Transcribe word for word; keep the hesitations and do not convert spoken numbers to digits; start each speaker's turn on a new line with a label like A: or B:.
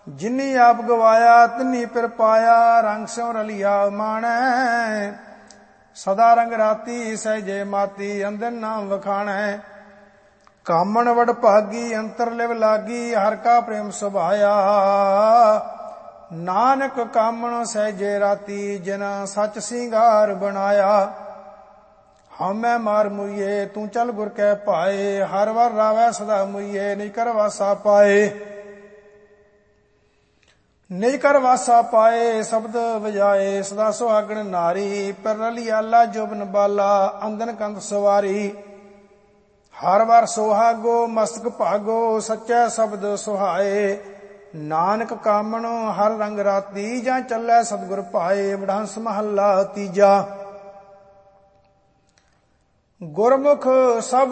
A: ਜਿਨੀ ਆਪ ਗਵਾਇਆ ਤਿਨੀ ਫਿਰ ਪਾਇਆ। ਰੰਗ ਸਿਉ ਰਲਿਆ ਮਾਣੈ, ਸਦਾ ਰੰਗ ਰਾਤੀ ਸਹਿਜੇ ਮਾਤੀ। ਅੰਦਰ ਨਾਮ ਵਖਾਣੈ, ਕਾਮਣ ਵਡ ਭਾਗੀ ਅੰਤਰ ਲਿਵ ਲਾਗੀ। ਹਰ ਕਾ ਪ੍ਰੇਮ ਸੁਭਾਇਆ, ਨਾਨਕ ਕਾਮਣ ਸਹਿਜੇ ਰਾਤੀ। ਜਿਨ ਸੱਚ ਸਿੰਗਾਰ ਬਣਾਇਆ, ਹਉਮੈ ਮਾਰ ਮੁਈਏ ਤੂੰ ਚਲ ਗੁਰ ਕੈ ਭਾਏ। ਹਰ ਵਰ ਰਾਵੈ ਸਦਾ ਮੁਈਏ, ਨਿਜ ਕਰ ਵਾਸਾ ਪਾਏ। ਨਿਜ ਕਰ ਵਾਸਾ ਪਾਏ ਸ਼ਬਦ ਵਜਾਏ। ਸਦਾ ਸੁਹਾਗਣ ਨਾਰੀ, ਪਰ ਰਲਿਆਲਾ ਜੋਬਨ ਬਾਲਾ। ਅੰਦਨ ਕੰਧ ਸਵਾਰੀ, ਹਰ ਵਾਰ ਸੁਹਾਗੋ ਮਸਤਕ ਭਾਗੋ। ਸੱਚੈ ਸ਼ਬਦ ਸੁਹਾਏ, ਨਾਨਕ ਕਾਮਣ ਹਰ ਰੰਗ ਰਾਤੀ। ਜਾਂ ਚੱਲੈ ਸਤਿਗੁਰ ਭਾਏ। ਵਡਹੰਸ ਮਹੱਲਾ ਤੀਜਾ। ਗੁਰਮੁਖ ਸਭ